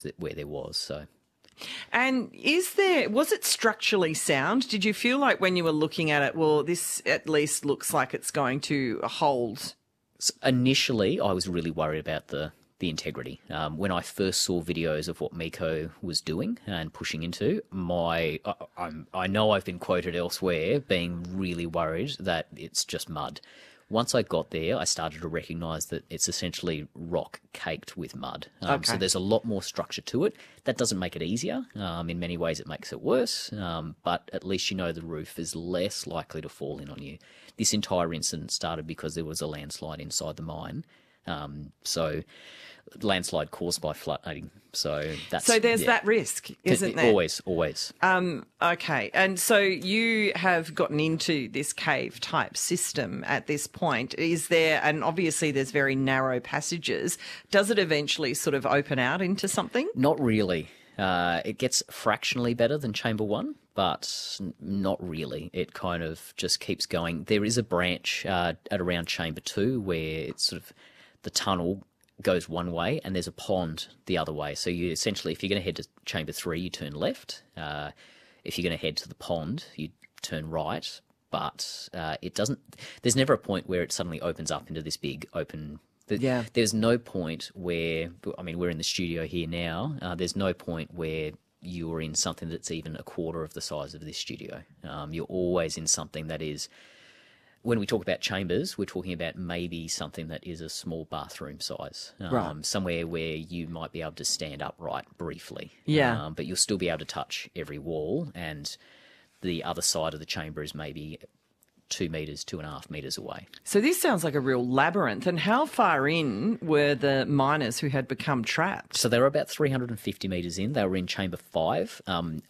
where there was. So. And was it structurally sound? Did you feel like when you were looking at it, well, this at least looks like it's going to hold? Initially, I was really worried about the integrity. When I first saw videos of what Miko was doing and pushing into, I know I've been quoted elsewhere being really worried that it's just mud. Once I got there, I started to recognise that it's essentially rock caked with mud. So there's a lot more structure to it. That doesn't make it easier. In many ways, it makes it worse. But at least you know the roof is less likely to fall in on you. This entire incident started because there was a landslide inside the mine. So landslide caused by flooding. So there's that risk, isn't there? Always. Okay. And so you have gotten into this cave type system at this point. Is there, and obviously there's very narrow passages, does it eventually sort of open out into something? Not really. It gets fractionally better than Chamber 1, but not really. It kind of just keeps going. There is a branch at around Chamber 2 where it's sort of the tunnel goes one way and there's a pond the other way. So you essentially, if you're going to head to Chamber 3, you turn left. If you're going to head to the pond, you turn right. But it doesn't. There's never a point where it suddenly opens up into this big open. There's no point where, I mean, we're in the studio here now. There's no point where you're in something that's even a quarter of the size of this studio. You're always in something that is. When we talk about chambers, we're talking about maybe something that is a small bathroom size, right. Somewhere where you might be able to stand upright briefly. Yeah. But you'll still be able to touch every wall, and the other side of the chamber is maybe 2 metres, 2.5 metres away. So this sounds like a real labyrinth. And how far in were the miners who had become trapped? So they were about 350 metres in. They were in Chamber 5.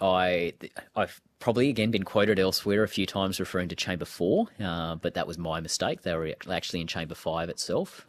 I've probably, again, been quoted elsewhere a few times referring to Chamber 4, but that was my mistake. They were actually in Chamber 5 itself.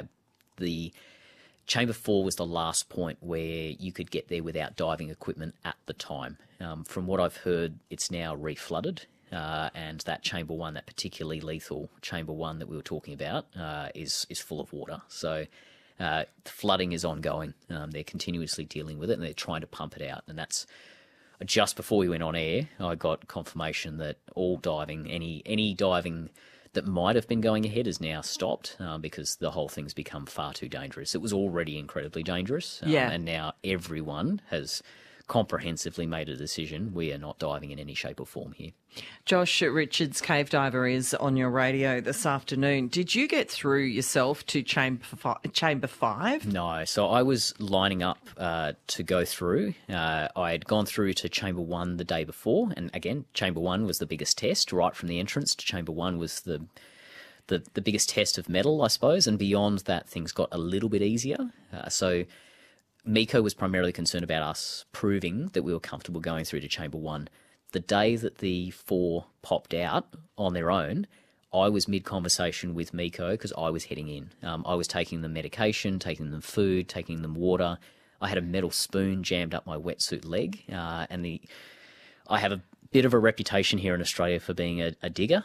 The Chamber 4 was the last point where you could get there without diving equipment at the time. From what I've heard, it's now reflooded. And that Chamber 1, that particularly lethal Chamber 1 that we were talking about, is full of water. So flooding is ongoing. They're continuously dealing with it, and they're trying to pump it out. And that's just before we went on air, I got confirmation that all diving, any diving that might have been going ahead is now stopped because the whole thing's become far too dangerous. It was already incredibly dangerous, and now everyone has comprehensively made a decision. We are not diving in any shape or form here. Josh Richards, cave diver, is on your radio this afternoon. Did you get through yourself to Chamber 5? No, so I was lining up to go through. I had gone through to Chamber 1 the day before, and again, Chamber 1 was the biggest test. Right from the entrance to Chamber 1 was the biggest test of metal, I suppose, and beyond that, things got a little bit easier. So Miko was primarily concerned about us proving that we were comfortable going through to Chamber 1. The day that the 4 popped out on their own, I was mid-conversation with Miko because I was heading in. I was taking them medication, taking them food, taking them water. I had a metal spoon jammed up my wetsuit leg, and I have a bit of a reputation here in Australia for being a digger,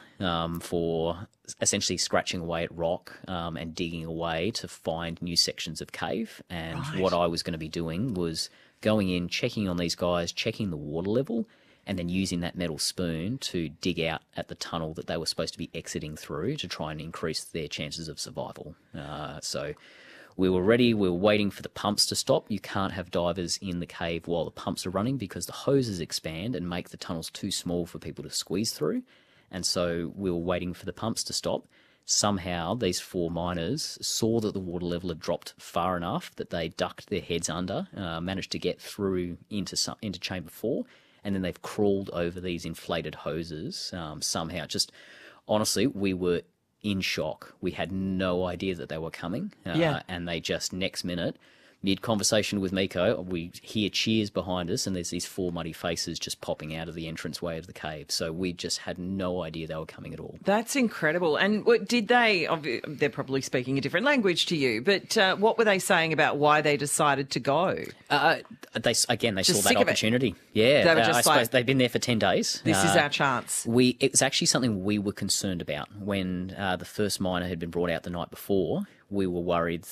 for essentially scratching away at rock and digging away to find new sections of cave. And what I was going to be doing was going in, checking on these guys, checking the water level, and then using that metal spoon to dig out at the tunnel that they were supposed to be exiting through to try and increase their chances of survival. So we were ready. We were waiting for the pumps to stop. You can't have divers in the cave while the pumps are running because the hoses expand and make the tunnels too small for people to squeeze through. And so we were waiting for the pumps to stop. Somehow these 4 miners saw that the water level had dropped far enough that they ducked their heads under, managed to get through into Chamber 4, and then they've crawled over these inflated hoses somehow. Just honestly, we were in shock. We had no idea that they were coming. And they just next minute, mid-conversation with Miko, we hear cheers behind us and there's these 4 muddy faces just popping out of the entranceway of the cave. So we just had no idea they were coming at all. That's incredible. And what did they're probably speaking a different language to you, but what were they saying about why they decided to go? They saw that opportunity. Yeah. They were just I suppose they've been there for 10 days. This is our chance. It was actually something we were concerned about when the first miner had been brought out the night before. We were worried that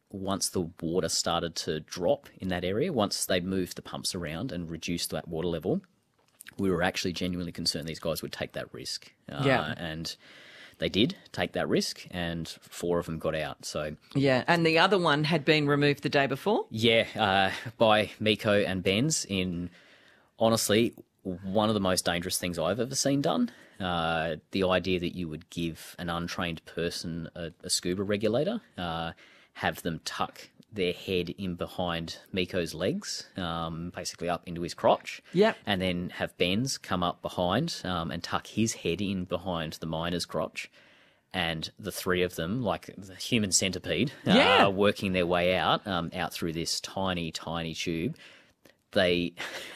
once the water started to drop in that area, once they'd moved the pumps around and reduced that water level, we were actually genuinely concerned these guys would take that risk. And they did take that risk, and 4 of them got out. So yeah, and the other one had been removed the day before? Yeah, by Miko and Benz in, honestly, one of the most dangerous things I've ever seen done. The idea that you would give an untrained person a scuba regulator, have them tuck their head in behind Miko's legs, basically up into his crotch. Yep. And then have Benz come up behind and tuck his head in behind the miner's crotch. And the 3 of them, like the human centipede, working their way out through this tiny, tiny tube. The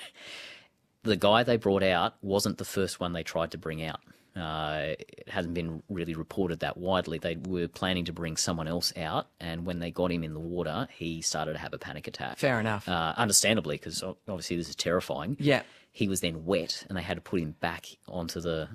guy they brought out wasn't the first one they tried to bring out. It hasn't been really reported that widely. They were planning to bring someone else out, and when they got him in the water, he started to have a panic attack. Fair enough. Understandably, because obviously this is terrifying. Yeah. He was then wet, and they had to put him back onto the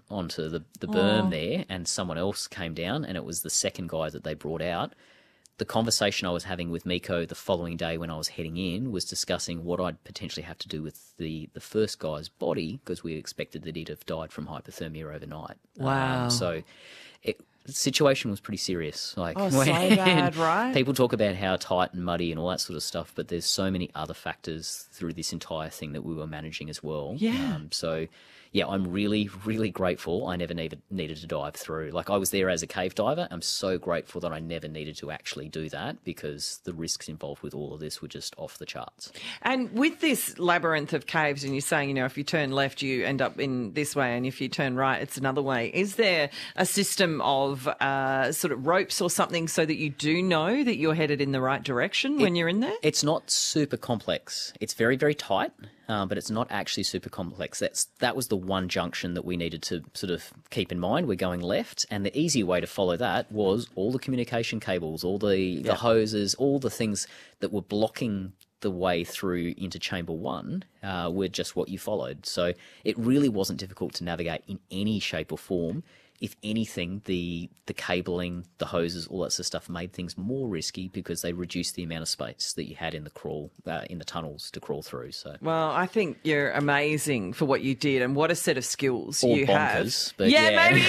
berm there, and someone else came down, and it was the second guy that they brought out. The conversation I was having with Miko the following day when I was heading in was discussing what I'd potentially have to do with the first guy's body, because we expected that he'd have died from hypothermia overnight. Wow. So the situation was pretty serious. Like, so bad, right? People talk about how tight and muddy and all that sort of stuff, but there's so many other factors through this entire thing that we were managing as well. Yeah. So yeah, I'm really, really grateful I never needed to dive through. Like, I was there as a cave diver. I'm so grateful that I never needed to actually do that, because the risks involved with all of this were just off the charts. And with this labyrinth of caves, and you're saying, if you turn left, you end up in this way, and if you turn right, it's another way. Is there a system of sort of ropes or something so that you do know that you're headed in the right direction when you're in there? It's not super complex. It's very, very tight. But it's not actually super complex. That was the one junction that we needed to sort of keep in mind. We're going left, and the easy way to follow that was all the communication cables, all the hoses, all the things that were blocking the way through into Chamber 1 were just what you followed. So it really wasn't difficult to navigate in any shape or form. If anything, the cabling, the hoses, all that sort of stuff made things more risky, because they reduced the amount of space that you had in the tunnels to crawl through. So, well, I think you're amazing for what you did, and what a set of skills or you bonkers, have. But maybe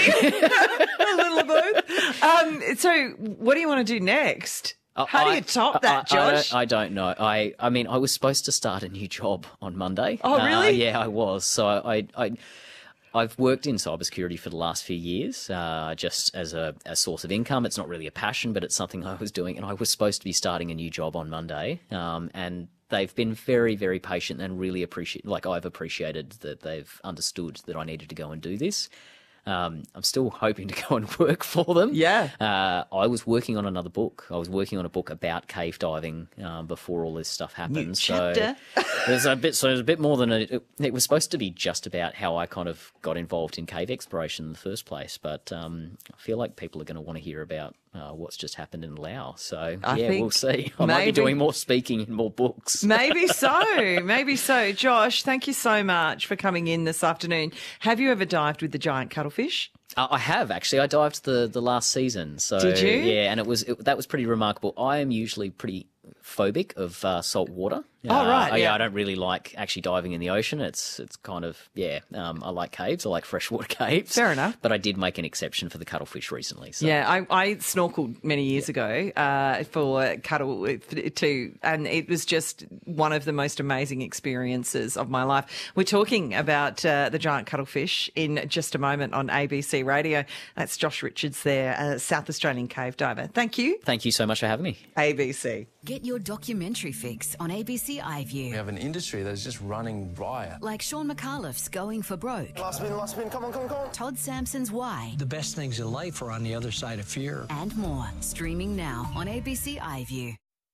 a little of both. So, what do you want to do next? How do you top that, Josh? I don't know. I mean, I was supposed to start a new job on Monday. Oh, really? Yeah, I was. So I've worked in cybersecurity for the last few years, just as a source of income. It's not really a passion, but it's something I was doing, and I was supposed to be starting a new job on Monday. And they've been very, very patient and really I've appreciated that they've understood that I needed to go and do this. I'm still hoping to go and work for them. Yeah. I was working on another book. I was working on a book about cave diving before all this stuff happened. New chapter. It was a bit more than it was supposed to be just about how I kind of got involved in cave exploration in the first place. But I feel like people are going to want to hear about what's just happened in Laos. So we'll see. I might be doing more speaking in more books. Maybe so. Josh, thank you so much for coming in this afternoon. Have you ever dived with the giant cuttlefish? I have, actually. I dived the last season. So, did you? Yeah, and that was pretty remarkable. I am usually pretty phobic of salt water. Oh, right. Yeah, I don't really like actually diving in the ocean. It's kind of, I like caves. I like freshwater caves. Fair enough. But I did make an exception for the cuttlefish recently. So. Yeah, I snorkeled many years ago for cuttle too, and it was just one of the most amazing experiences of my life. We're talking about the giant cuttlefish in just a moment on ABC Radio. That's Josh Richards there, a South Australian cave diver. Thank you. Thank you so much for having me. ABC. Get your documentary fix on ABC iView. We have an industry that's just running riot. Like Sean McAuliffe's Going for Broke. Last spin, come on. Todd Sampson's Why. The best things in life are on the other side of fear. And more. Streaming now on ABC iView.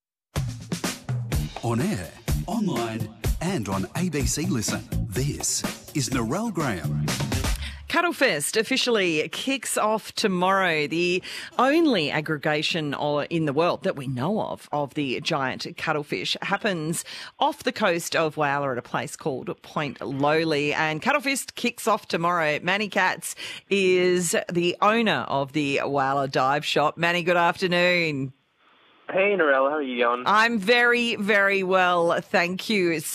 On air, online and on ABC Listen. This is Narelle Graham. Cuttlefest officially kicks off tomorrow, the only aggregation in the world that we know of the giant cuttlefish. Happens off the coast of Whyalla at a place called Point Lowly. And Cuttlefest kicks off tomorrow. Manny Katz is the owner of the Whyalla Dive Shop. Manny, good afternoon. Hey, Narelle, how are you going? I'm very, very well, thank you.